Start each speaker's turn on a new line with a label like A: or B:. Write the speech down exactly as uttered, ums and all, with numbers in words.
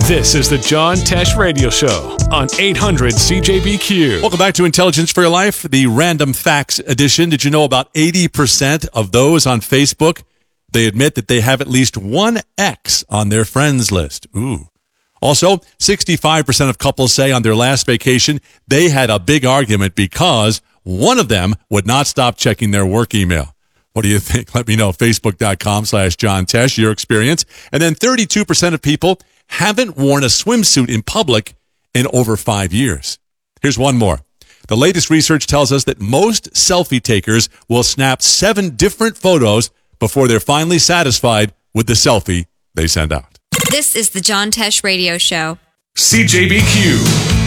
A: This is the John Tesh Radio Show on eight hundred C J B Q.
B: Welcome back to Intelligence for Your Life, the Random Facts edition. Did you know about eighty percent of those on Facebook, they admit that they have at least one ex on their friends list? Ooh. Also, sixty-five percent of couples say on their last vacation, they had a big argument because one of them would not stop checking their work email. What do you think? Let me know. Facebook.com slash John Tesh, your experience. And then thirty-two percent of people haven't worn a swimsuit in public in over five years. Here's one more. The latest research tells us that most selfie takers will snap seven different photos before they're finally satisfied with the selfie they send out.
C: This is the John Tesh Radio Show.
A: C J B Q.